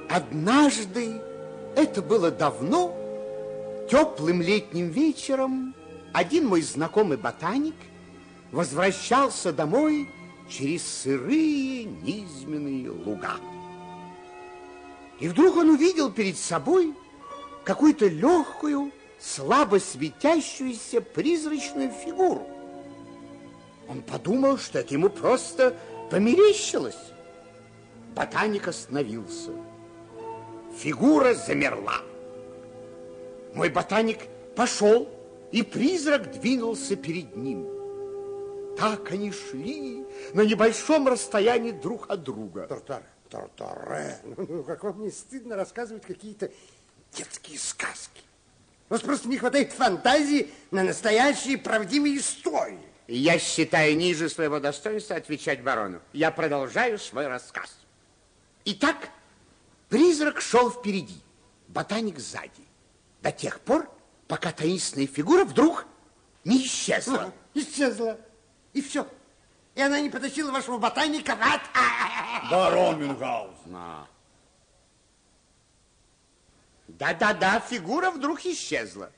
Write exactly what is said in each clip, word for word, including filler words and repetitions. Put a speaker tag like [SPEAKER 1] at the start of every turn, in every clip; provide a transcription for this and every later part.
[SPEAKER 1] Однажды, это было давно, теплым летним вечером, один мой знакомый ботаник возвращался домой через сырые низменные луга. И вдруг он увидел перед собой какую-то легкую, слабо светящуюся призрачную фигуру. Он подумал, что это ему просто померещилось. Ботаник остановился. Фигура замерла. Мой ботаник пошел, и призрак двинулся перед ним. Так они шли на небольшом расстоянии друг от друга.
[SPEAKER 2] Тартаре, Тартаре, ну как вам не стыдно рассказывать какие-то детские сказки? У вас просто не хватает фантазии на настоящие правдивые истории.
[SPEAKER 1] Я считаю ниже своего достоинства отвечать барону. Я продолжаю свой рассказ. Итак, призрак шел впереди, ботаник сзади. До тех пор, пока таинственная фигура вдруг не исчезла.
[SPEAKER 2] А, исчезла. И все. И она не потащила вашего ботаника в ад.
[SPEAKER 3] Барон Мюнхгаузен.
[SPEAKER 1] А. Да-да-да, фигура вдруг исчезла.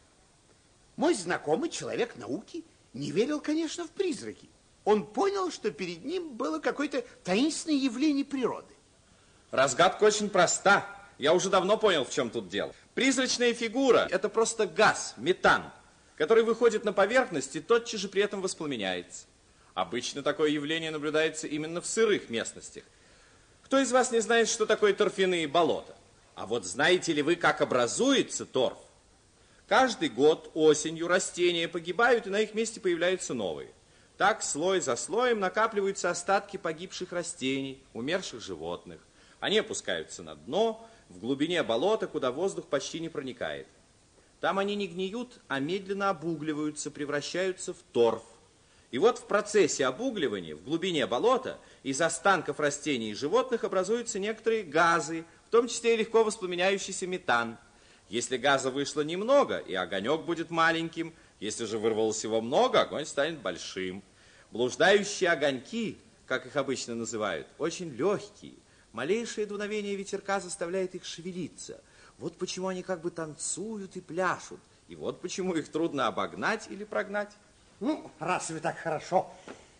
[SPEAKER 1] Мой знакомый, человек науки, не верил, конечно, в призраки. Он понял, что перед ним было какое-то таинственное явление природы.
[SPEAKER 4] Разгадка очень проста. Я уже давно понял, в чем тут дело. Призрачная фигура – это просто газ, метан, который выходит на поверхность и тотчас же при этом воспламеняется. Обычно такое явление наблюдается именно в сырых местностях. Кто из вас не знает, что такое торфяные болота? А вот знаете ли вы, как образуется торф? Каждый год осенью растения погибают, и на их месте появляются новые. Так слой за слоем накапливаются остатки погибших растений, умерших животных. Они опускаются на дно, в глубине болота, куда воздух почти не проникает. Там они не гниют, а медленно обугливаются, превращаются в торф. И вот в процессе обугливания в глубине болота из останков растений и животных образуются некоторые газы, в том числе и легко воспламеняющийся метан. Если газа вышло немного, и огонек будет маленьким. Если же вырвалось его много, огонь станет большим. Блуждающие огоньки, как их обычно называют, очень легкие. Малейшее дуновение ветерка заставляет их шевелиться. Вот почему они как бы танцуют и пляшут. И вот почему их трудно обогнать или прогнать.
[SPEAKER 2] Ну, раз вы так хорошо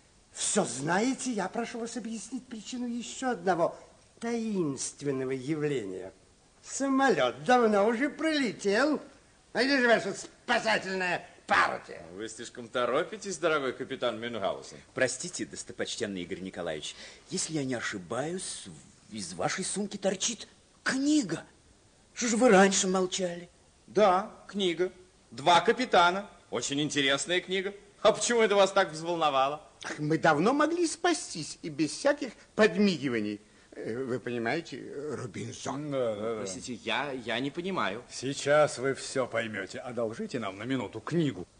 [SPEAKER 2] все знаете, я прошу вас объяснить причину еще одного таинственного явления. Самолет давно уже пролетел. А где же ваша спасательная партия?
[SPEAKER 4] Вы слишком торопитесь, дорогой капитан Мюнхгаузен.
[SPEAKER 5] Простите, достопочтенный Игорь Николаевич, если я не ошибаюсь, из вашей сумки торчит книга. Что же вы раньше молчали?
[SPEAKER 4] Да, книга. Два капитана. Очень интересная книга. А почему это вас так взволновало?
[SPEAKER 1] Мы давно могли спастись и без всяких подмигиваний. Вы понимаете, Робинзон?
[SPEAKER 3] Да, да, да.
[SPEAKER 4] Простите, я, я не понимаю.
[SPEAKER 3] Сейчас вы все поймете. Одолжите нам на минуту книгу.